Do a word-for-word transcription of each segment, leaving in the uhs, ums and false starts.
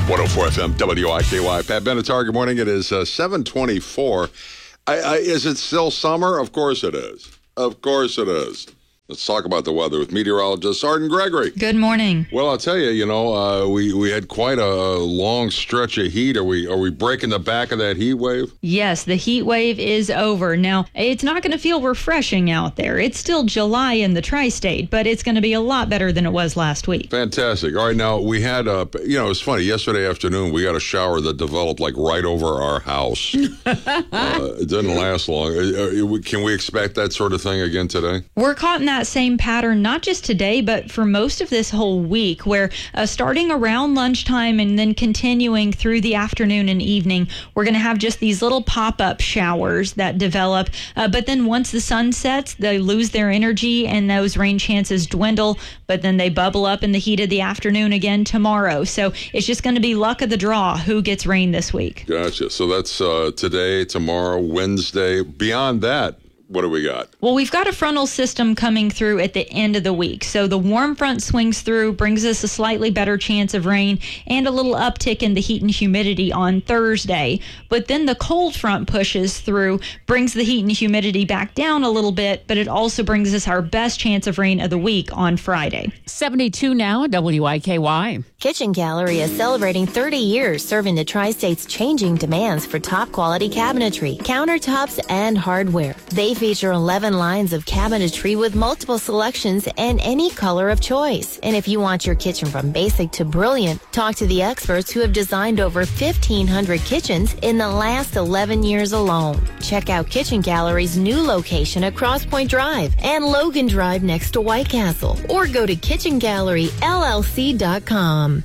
one oh four F M, W I K Y. Pat Benatar, good morning. It is uh, seven twenty-four. I, I, is it still summer? Of course it is. Of course it is. Let's talk about the weather with meteorologist Arden Gregory. Good morning. Well, I'll tell you, you know, uh, we, we had quite a long stretch of heat. Are we are we breaking the back of that heat wave? Yes, the heat wave is over. Now, it's not going to feel refreshing out there. It's still July in the tri-state, but it's going to be a lot better than it was last week. Fantastic. All right, now, we had, uh, you know, it's funny. Yesterday afternoon, we got a shower that developed, like, right over our house. uh, it didn't last long. Uh, can we expect that sort of thing again today? We're caught in that same pattern, not just today, but for most of this whole week, where uh, starting around lunchtime and then continuing through the afternoon and evening, we're going to have just these little pop-up showers that develop. Uh, but then once the sun sets, they lose their energy and those rain chances dwindle, but then they bubble up in the heat of the afternoon again tomorrow. So it's just going to be luck of the draw who gets rain this week. Gotcha. So that's uh, today, tomorrow, Wednesday. Beyond that, what do we got? Well, we've got a frontal system coming through at the end of the week. So the warm front swings through, brings us a slightly better chance of rain and a little uptick in the heat and humidity on Thursday. But then the cold front pushes through, brings the heat and humidity back down a little bit, but it also brings us our best chance of rain of the week on Friday. seventy-two now at W I K Y. Kitchen Gallery is celebrating thirty years serving the Tri-State's changing demands for top quality cabinetry, countertops, and hardware. They feature eleven lines of cabinetry with multiple selections and any color of choice. And if you want your kitchen from basic to brilliant, talk to the experts who have designed over fifteen hundred kitchens in the last eleven years alone. Check out Kitchen Gallery's new location at Cross Point Drive and Logan Drive next to White Castle, or go to kitchen gallery L L C dot com.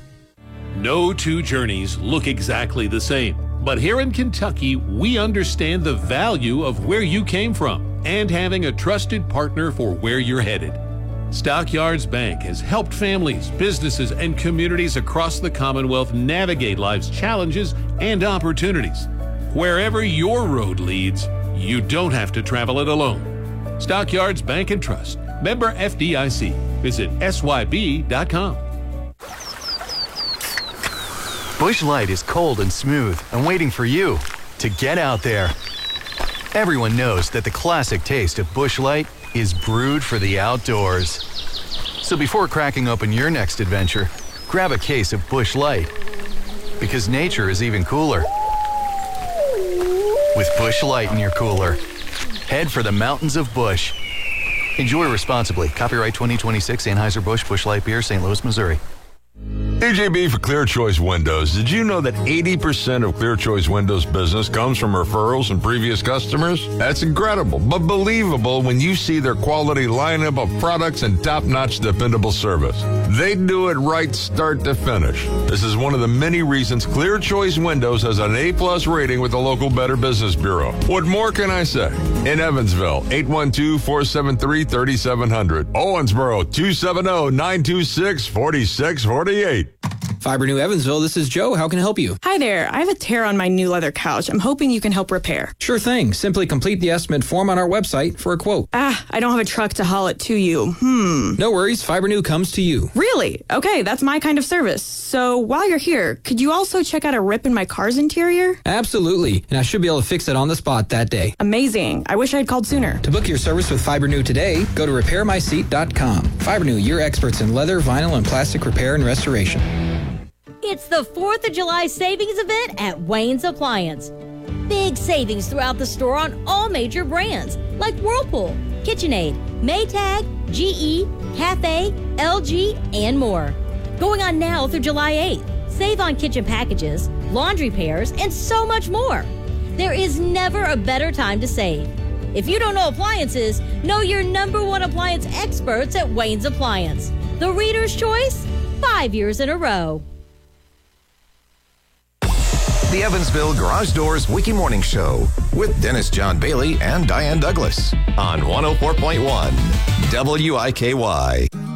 No two journeys look exactly the same, but here in Kentucky, we understand the value of where you came from and having a trusted partner for where you're headed. Stockyards Bank has helped families, businesses, and communities across the Commonwealth navigate life's challenges and opportunities. Wherever your road leads, you don't have to travel it alone. Stockyards Bank and Trust, member F D I C. Visit S Y B dot com. Busch Light is cold and smooth and waiting for you to get out there. Everyone knows that the classic taste of Busch Light is brewed for the outdoors. So before cracking open your next adventure, grab a case of Busch Light, because nature is even cooler with Busch Light in your cooler. Head for the mountains of Busch. Enjoy responsibly. Copyright twenty twenty-six Anheuser-Busch Busch Light Beer, Saint Louis, Missouri. A J B for Clear Choice Windows. Did you know that eighty percent of Clear Choice Windows business comes from referrals and previous customers? That's incredible, but believable when you see their quality lineup of products and top-notch dependable service. They do it right start to finish. This is one of the many reasons Clear Choice Windows has an A-plus rating with the local Better Business Bureau. What more can I say? In Evansville, eight one two, four seven three, three seven zero zero. Owensboro, two seven zero, nine two six, four six four eight. Fiber New Evansville, this is Joe. How can I help you? Hi there. I have a tear on my new leather couch. I'm hoping you can help repair. Sure thing. Simply complete the estimate form on our website for a quote. Ah, I don't have a truck to haul it to you. Hmm. No worries. Fiber New comes to you. Really? Okay, that's my kind of service. So while you're here, could you also check out a rip in my car's interior? Absolutely. And I should be able to fix it on the spot that day. Amazing. I wish I had called sooner. To book your service with Fiber New today, go to repair my seat dot com. Fiber New, your experts in leather, vinyl, and plastic repair and restoration. It's the fourth of July savings event at Wayne's Appliance. Big savings throughout the store on all major brands like Whirlpool, KitchenAid, Maytag, G E, Cafe, L G, and more. Going on now through July eighth. Save on kitchen packages, laundry pairs, and so much more. There is never a better time to save. If you don't know appliances, know your number one appliance experts at Wayne's Appliance. The Reader's Choice, five years in a row. The Evansville Garage Doors Wiki Morning Show with Dennis John Bailey and Diane Douglas on one oh four point one W I K Y.